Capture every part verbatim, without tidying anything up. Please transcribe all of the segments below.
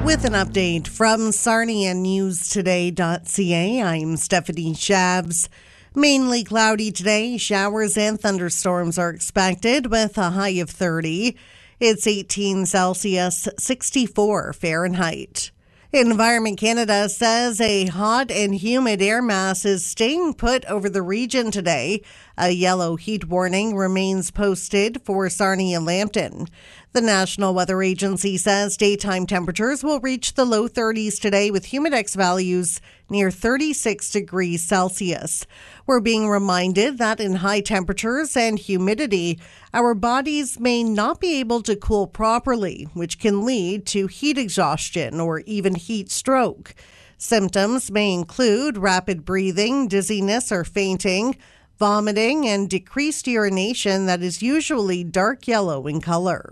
With an update from Sarnia News Today dot C A, I'm Stephanie Shabs. Mainly cloudy today. Showers and thunderstorms are expected with a high of thirty. It's eighteen Celsius, sixty-four Fahrenheit. Environment Canada says a hot and humid air mass is staying put over the region today. A yellow heat warning remains posted for Sarnia and Lambton. The National Weather Agency says daytime temperatures will reach the low thirties today with humidex values near thirty-six degrees Celsius. We're being reminded that in high temperatures and humidity, our bodies may not be able to cool properly, which can lead to heat exhaustion or even heat stroke. Symptoms may include rapid breathing, dizziness or fainting, vomiting, and decreased urination that is usually dark yellow in color.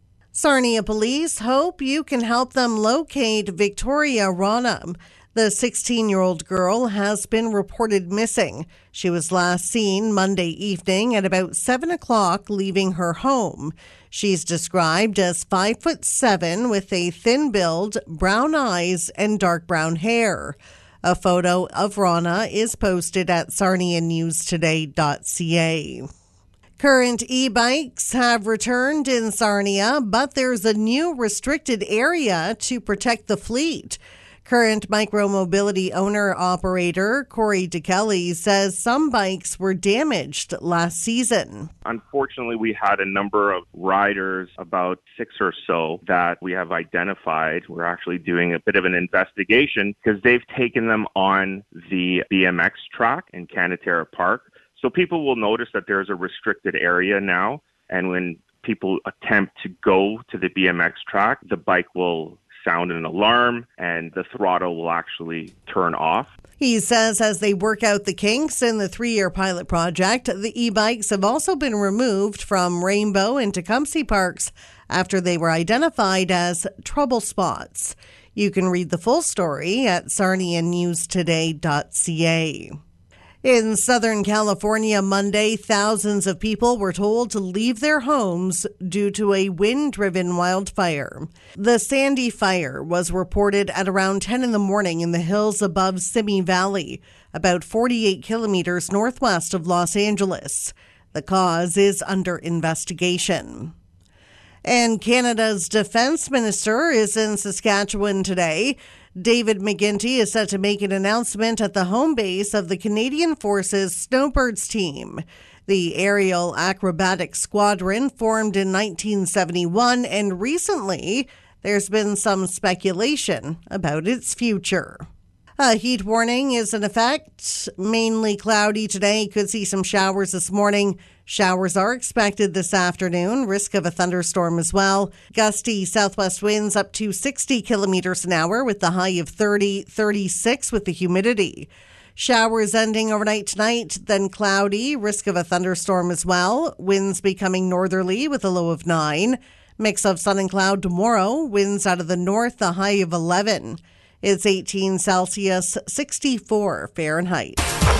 Sarnia police hope you can help them locate Victoria Rana. The sixteen-year-old girl has been reported missing. She was last seen Monday evening at about seven o'clock leaving her home. She's described as five foot seven with a thin build, brown eyes, and dark brown hair. A photo of Rana is posted at Sarnia News Today dot C A. Current e-bikes have returned in Sarnia, but there's a new restricted area to protect the fleet. Current micromobility owner-operator Corey DeKelly says some bikes were damaged last season. Unfortunately, we had a number of riders, about six or so, that we have identified. We're actually doing a bit of an investigation because they've taken them on the B M X track in Canatera Park. So people will notice that there's a restricted area now, and when people attempt to go to the B M X track, the bike will sound an alarm and the throttle will actually turn off. He says as they work out the kinks in the three-year pilot project, the e-bikes have also been removed from Rainbow and Tecumseh parks after they were identified as trouble spots. You can read the full story at Sarnia News Today dot C A. In Southern California Monday, thousands of people were told to leave their homes due to a wind-driven wildfire. The Sandy Fire was reported at around ten in the morning in the hills above Simi Valley, about forty-eight kilometers northwest of Los Angeles. The cause is under investigation. And Canada's defense minister is in Saskatchewan today. David McGuinty is set to make an announcement at the home base of the Canadian Forces Snowbirds team. The aerial acrobatic squadron formed in nineteen seventy-one, and recently there's been some speculation about its future. A heat warning is in effect. Mainly cloudy today. Could see some showers this morning. Showers are expected this afternoon. Risk of a thunderstorm as well. Gusty southwest winds up to sixty kilometers an hour with the high of thirty, thirty-six with the humidity. Showers ending overnight tonight, then cloudy. Risk of a thunderstorm as well. Winds becoming northerly with a low of nine. Mix of sun and cloud tomorrow. Winds out of the north, a high of eleven. It's eighteen Celsius, sixty-four Fahrenheit.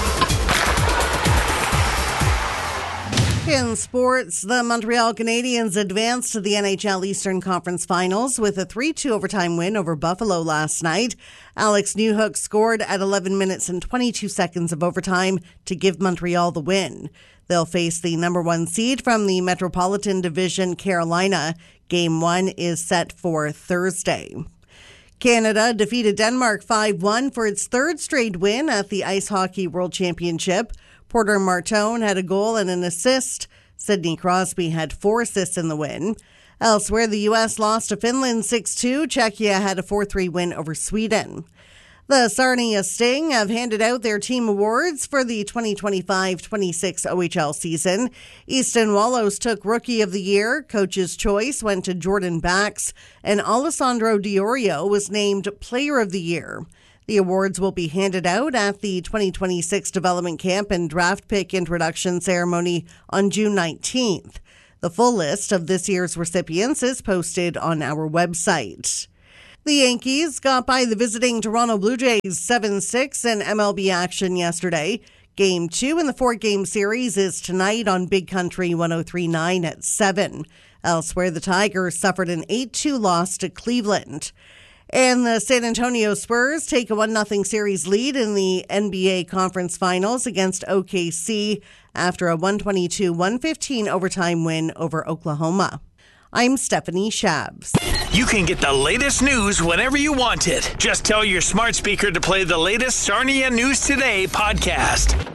In sports, the Montreal Canadiens advanced to the N H L Eastern Conference Finals with a three two overtime win over Buffalo last night. Alex Newhook scored at eleven minutes and twenty-two seconds of overtime to give Montreal the win. They'll face the number one seed from the Metropolitan Division, Carolina. Game one is set for Thursday. Canada defeated Denmark five one for its third straight win at the Ice Hockey World Championship. Porter Martone had a goal and an assist. Sidney Crosby had four assists in the win. Elsewhere, the U S lost to Finland six two. Czechia had a four three win over Sweden. The Sarnia Sting have handed out their team awards for the twenty twenty-five twenty-six O H L season. Easton Wallows took Rookie of the Year. Coach's choice went to Jordan Bax, and Alessandro Diorio was named Player of the Year. The awards will be handed out at the twenty twenty-six Development Camp and Draft Pick Introduction Ceremony on June nineteenth. The full list of this year's recipients is posted on our website. The Yankees got by the visiting Toronto Blue Jays seven six in M L B action yesterday. Game two in the four-game series is tonight on Big Country one oh three point nine at seven. Elsewhere, the Tigers suffered an eight two loss to Cleveland. And the San Antonio Spurs take a one nothing series lead in the N B A Conference Finals against O K C after a one twenty-two to one fifteen overtime win over Oklahoma. I'm Stephanie Shabs. You can get the latest news whenever you want it. Just tell your smart speaker to play the latest Sarnia News Today podcast.